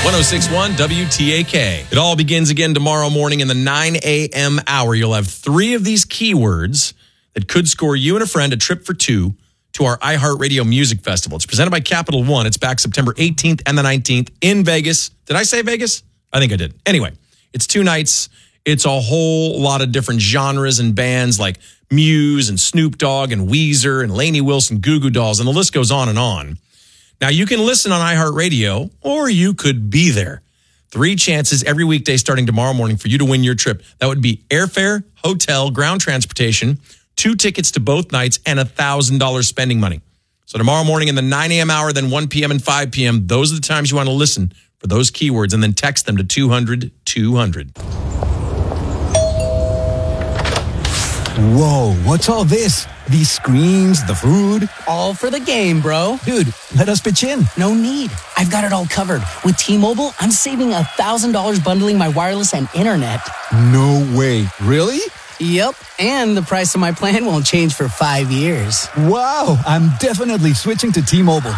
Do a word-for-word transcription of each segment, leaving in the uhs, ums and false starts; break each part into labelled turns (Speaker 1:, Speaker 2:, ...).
Speaker 1: one oh six point one W T A K. It all begins again tomorrow morning in the nine a.m. hour. You'll have three of these keywords that could score you and a friend a trip for two to our iHeartRadio Music Festival. It's presented by Capital One. It's back September eighteenth and the nineteenth in Vegas. Did I say Vegas? I think I did. Anyway, it's two nights. It's a whole lot of different genres and bands like Muse and Snoop Dogg and Weezer and Lainey Wilson, Goo Goo Dolls, and the list goes on and on. Now, you can listen on iHeartRadio, or you could be there. Three chances every weekday starting tomorrow morning for you to win your trip. That would be airfare, hotel, ground transportation, two tickets to both nights, and one thousand dollars spending money. So tomorrow morning in the nine a.m. hour, then one p.m. and five p.m., those are the times you want to listen for those keywords, and then text them to two hundred two hundred.
Speaker 2: Whoa, what's all this? These screens, the food?
Speaker 3: All for the game, bro.
Speaker 2: Dude, let us pitch in.
Speaker 3: No need. I've got it all covered. With T-Mobile, I'm saving one thousand dollars bundling my wireless and internet.
Speaker 2: No way. Really?
Speaker 3: Yep, and the price of my plan won't change for five years.
Speaker 2: Wow, I'm definitely switching to T-Mobile.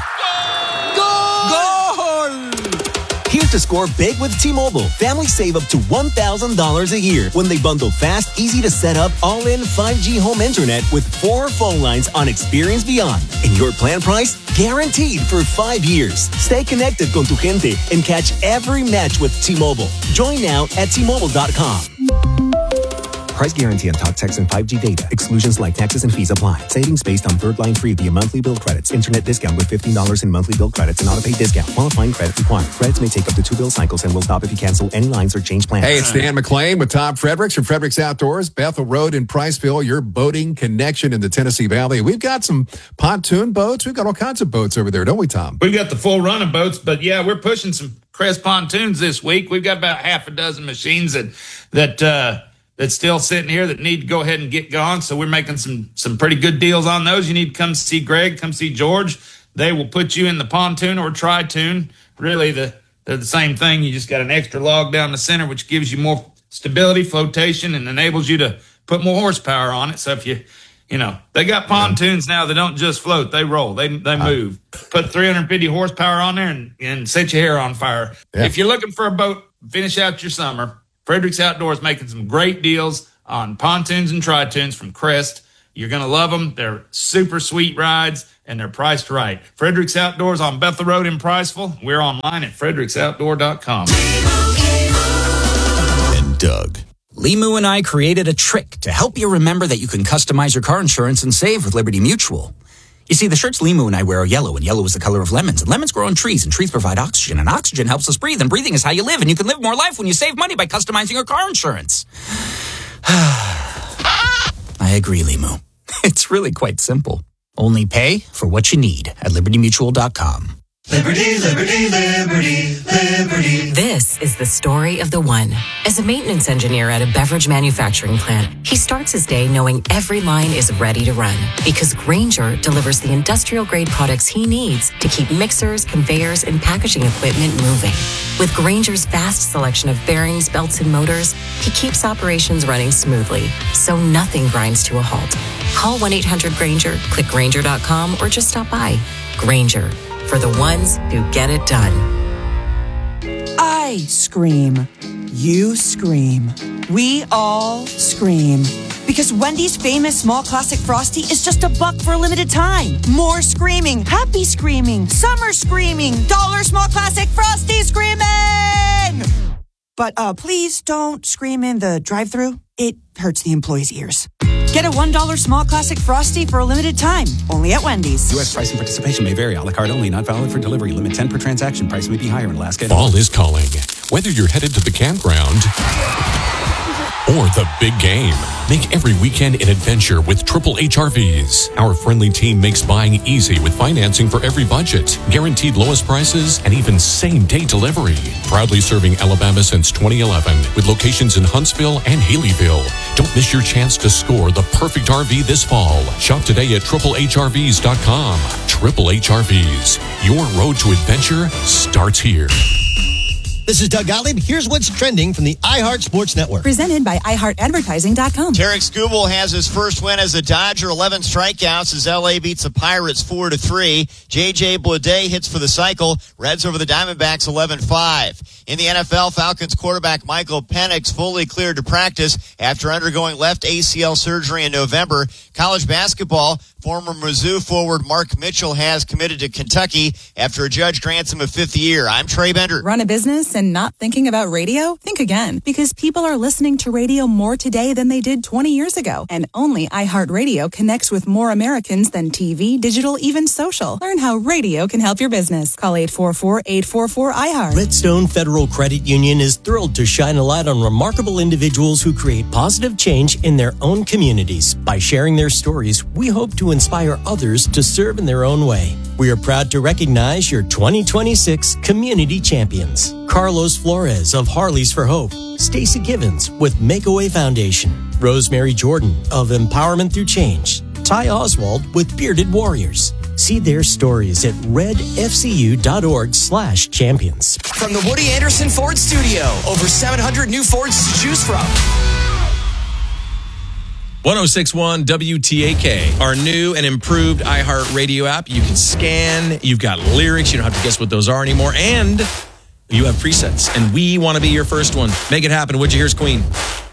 Speaker 4: Here's to score big with T-Mobile. Families save up to one thousand dollars a year when they bundle fast, easy to set up, all-in five G home internet with four phone lines on Experience Beyond. And your plan price? Guaranteed for five years. Stay connected con tu gente and catch every match with T-Mobile. Join now at T Mobile dot com. Price guarantee on talk, text, and five G data. Exclusions like taxes and fees apply. Savings based on third line free via monthly bill credits. Internet discount with fifteen dollars in monthly bill credits and auto-pay discount. Qualifying credit required. Credits may take up to two bill cycles and will stop if you cancel any lines or change plans.
Speaker 5: Hey, it's Dan McClain with Tom Fredericks from Fredericks Outdoors, Bethel Road in Priceville, your boating connection in the Tennessee Valley. We've got some pontoon boats. We've got all kinds of boats over there, don't we, Tom?
Speaker 6: We've got the full run of boats, but yeah, we're pushing some Crest pontoons this week. We've got about half a dozen machines that, that, uh, that's still sitting here that need to go ahead and get going. So we're making some some pretty good deals on those. You need to come see Greg, come see George. They will put you in the pontoon or tri-toon. Really, the, they're the same thing. You just got an extra log down the center, which gives you more stability, flotation, and enables you to put more horsepower on it. So if you, you know, they got pontoons now that don't just float. They roll. They they move. Put three hundred fifty horsepower on there and, and set your hair on fire. Yeah. If you're looking for a boat, finish out your summer, Fredericks Outdoors making some great deals on pontoons and tri-toons from Crest. You're going to love them. They're super sweet rides, and they're priced right. Fredericks Outdoors on Bethel Road in Priceville. We're online at fredericks outdoor dot com.
Speaker 7: And Doug. Limu and I created a trick to help you remember that you can customize your car insurance and save with Liberty Mutual. You see, the shirts Limu and I wear are yellow, and yellow is the color of lemons. And lemons grow on trees, and trees provide oxygen. And oxygen helps us breathe, and breathing is how you live. And you can live more life when you save money by customizing your car insurance. I agree, Limu. It's really quite simple. Only pay for what you need at liberty mutual dot com.
Speaker 8: Liberty, liberty, liberty, liberty.
Speaker 9: This is the story of the one. As a maintenance engineer at a beverage manufacturing plant, he starts his day knowing every line is ready to run because Grainger delivers the industrial-grade products he needs to keep mixers, conveyors, and packaging equipment moving. With Grainger's vast selection of bearings, belts, and motors, he keeps operations running smoothly, so nothing grinds to a halt. Call one eight hundred Grainger, click Grainger dot com, or just stop by. Grainger, for the ones who get it done.
Speaker 10: I scream. You scream. We all scream. Because Wendy's famous small classic Frosty is just a buck for a limited time. More screaming, happy screaming, summer screaming, dollar small classic Frosty screaming! But uh, please don't scream in the drive-thru. It hurts the employees' ears. Get a one dollar small classic Frosty for a limited time, only at Wendy's.
Speaker 11: U S price and participation may vary. A la carte only, not valid for delivery. Limit ten per transaction. Price may be higher in Alaska.
Speaker 12: Fall is calling. Whether you're headed to the campground or the big game, make every weekend an adventure with Triple H R Vs. Our friendly team makes buying easy with financing for every budget, guaranteed lowest prices, and even same-day delivery. Proudly serving Alabama since twenty eleven with locations in Huntsville and Haleyville. Don't miss your chance to score the perfect R V this fall. Shop today at triple h r vs dot com. Triple H R Vs. Your road to adventure starts here.
Speaker 13: This is Doug Gottlieb. Here's what's trending from the iHeart Sports Network.
Speaker 14: Presented by i heart advertising dot com.
Speaker 15: Tarek Skubal has his first win as a Dodger, eleven strikeouts as L A beats the Pirates four to three. J J Bleday hits for the cycle. Reds over the Diamondbacks eleven five. In the N F L, Falcons quarterback Michael Penix fully cleared to practice after undergoing left A C L surgery in November. College basketball, former Mizzou forward Mark Mitchell has committed to Kentucky after a judge grants him a fifth year. I'm Trey Bender.
Speaker 14: Run a business and not thinking about radio? Think again, because people are listening to radio more today than they did twenty years ago. And only iHeartRadio connects with more Americans than T V, digital, even social. Learn how radio can help your business. Call eight four four, eight four four, I heart.
Speaker 13: Redstone Federal Credit Union is thrilled to shine a light on remarkable individuals who create positive change in their own communities. By sharing their stories, we hope to inspire others to serve in their own way. We are proud to recognize your twenty twenty-six Community Champions. Carlos Flores of Harleys for Hope, Stacy Givens with Makeaway Foundation, Rosemary Jordan of Empowerment Through Change, Ty Oswald with Bearded Warriors. See their stories at redfcu.org slash champions.
Speaker 16: From the Woody Anderson Ford Studio, over seven hundred new Fords to choose from.
Speaker 1: one oh six point one W T A K, our new and improved iHeartRadio app. You can scan, you've got lyrics, you don't have to guess what those are anymore, and you have presets. And we want to be your first one. Make it happen. Would you? Here's Queen.